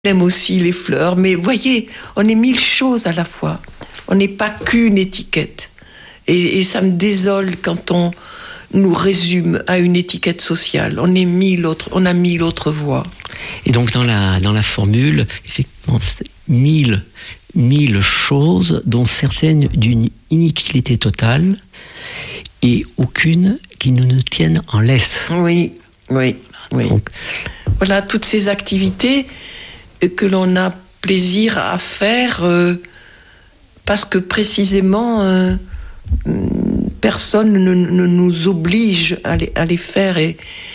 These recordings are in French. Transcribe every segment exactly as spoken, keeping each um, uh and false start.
aime aussi les fleurs, mais voyez, on est mille choses à la fois. On n'est pas qu'une étiquette. Et, et ça me désole quand on nous résume à une étiquette sociale. On est mille autres, on a mille autres voix. Et donc dans la, dans la formule, effectivement, c'est mille, mille choses, dont certaines d'une inutilité totale et aucune qui nous, nous tiennent en laisse. Oui, oui, oui. Donc, voilà, toutes ces activités que l'on a plaisir à faire euh, parce que précisément euh, personne ne, ne nous oblige à les, à les faire. Et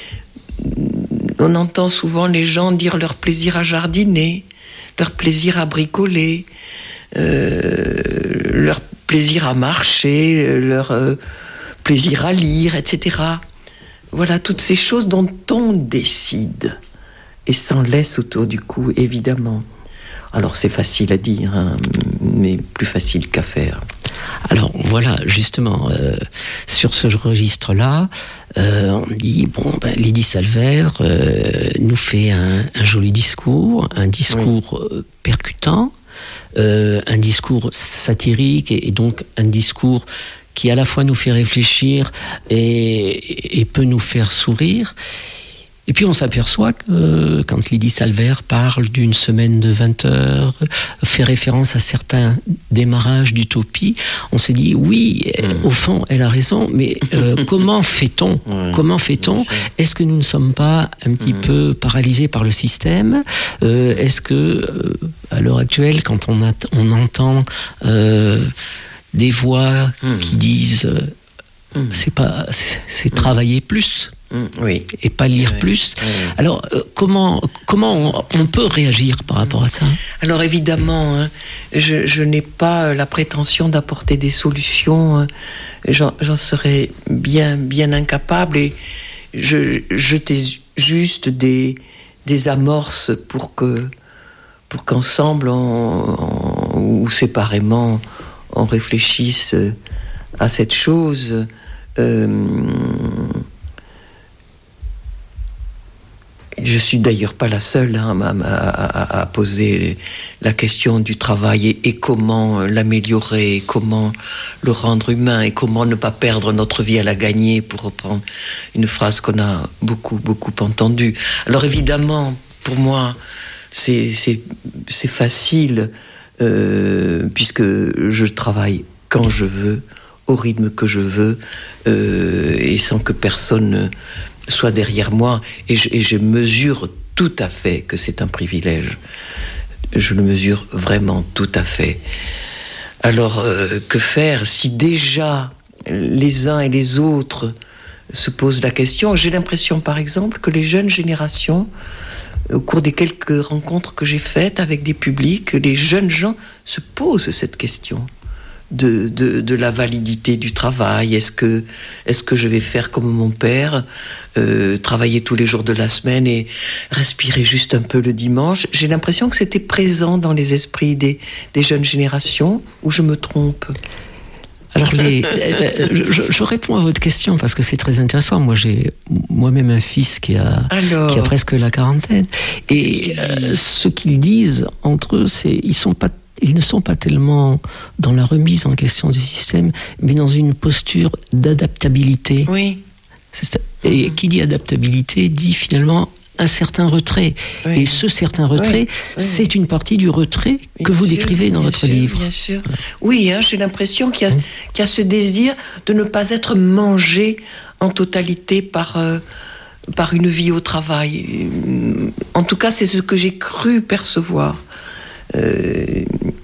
on entend souvent les gens dire leur plaisir à jardiner, leur plaisir à bricoler, euh, leur plaisir à marcher, leur euh, plaisir à lire, et cetera. Voilà, toutes ces choses dont on décide. Et s'en laisse autour du cou, évidemment. Alors c'est facile à dire, hein, mais plus facile qu'à faire. Alors voilà, justement, euh, sur ce registre-là, euh, on dit, bon, ben, Lydie Salvert euh, nous fait un, un joli discours, un discours oui. euh, percutant, euh, un discours satirique et, et donc un discours qui à la fois nous fait réfléchir et, et peut nous faire sourire. Et puis on s'aperçoit que euh, quand Lydie Salvert parle d'une semaine de vingt heures, fait référence à certains démarrages d'utopie, on se dit oui, mmh. au fond elle a raison, mais euh, comment fait-on ouais, Comment fait-on Est-ce que nous ne sommes pas un petit mmh. peu paralysés par le système euh, Est-ce que euh, à l'heure actuelle, quand on, a, on entend euh, des voix mmh. qui disent euh, mmh. c'est pas, c'est, c'est travailler plus. Oui. Et pas lire oui, plus. Oui. Alors, euh, comment, comment on, on peut réagir par rapport à ça ? Alors, évidemment, hein, je, je n'ai pas la prétention d'apporter des solutions. Hein. J'en, j'en serais bien, bien incapable. Et je jetais juste des, des amorces pour, que, pour qu'ensemble, on, on, ou séparément, on réfléchisse à cette chose. Euh, Je suis d'ailleurs pas la seule hein, à, à, à poser la question du travail et, et comment l'améliorer, et comment le rendre humain et comment ne pas perdre notre vie à la gagner, pour reprendre une phrase qu'on a beaucoup, beaucoup entendue. Alors évidemment, pour moi, c'est, c'est, c'est facile euh, puisque je travaille quand je veux, au rythme que je veux euh, et sans que personne soit derrière moi, et je, et je mesure tout à fait que c'est un privilège. Je le mesure vraiment tout à fait. Alors, euh, que faire si déjà les uns et les autres se posent la question ? J'ai l'impression, par exemple, que les jeunes générations, au cours des quelques rencontres que j'ai faites avec des publics, les jeunes gens se posent cette question. De, de, de la validité du travail. Est-ce que, est-ce que je vais faire comme mon père, euh, travailler tous les jours de la semaine et respirer juste un peu le dimanche ? J'ai l'impression que c'était présent dans les esprits des, des jeunes générations, ou je me trompe ? Alors, les, je, je réponds à votre question parce que c'est très intéressant. Moi, j'ai moi-même un fils qui a, Alors, qui a presque la quarantaine. Et euh, ce qu'ils disent entre eux, c'est ils sont pas Ils ne sont pas tellement dans la remise en question du système, mais dans une posture d'adaptabilité. Oui. C'est, et mmh. qui dit adaptabilité dit finalement un certain retrait. Oui. Et ce certain retrait, oui. Oui. c'est une partie du retrait bien que vous sûr, décrivez dans votre sûr, livre. Bien sûr. Oui, hein, j'ai l'impression qu'il y, a, mmh. qu'il y a ce désir de ne pas être mangé en totalité par... Euh, par une vie au travail. En tout cas, c'est ce que j'ai cru percevoir. Euh,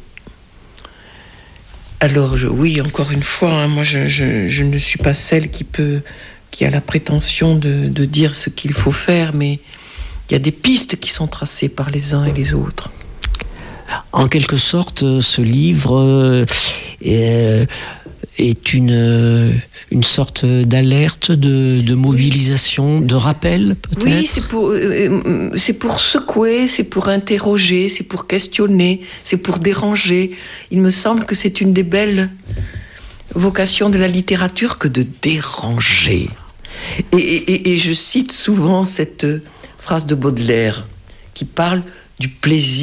alors je, oui, encore une fois, hein, moi je, je, je ne suis pas celle qui peut, qui a la prétention de, de dire ce qu'il faut faire, mais il y a des pistes qui sont tracées par les uns et les autres. En quelque sorte, ce livre est, est une, une sorte d'alerte, de, de mobilisation, oui. de rappel, peut-être ? Oui, c'est pour, euh, c'est pour secouer, c'est pour interroger, c'est pour questionner, c'est pour déranger. Il me semble que c'est une des belles vocations de la littérature que de déranger. Et, et, et je cite souvent cette phrase de Baudelaire qui parle du plaisir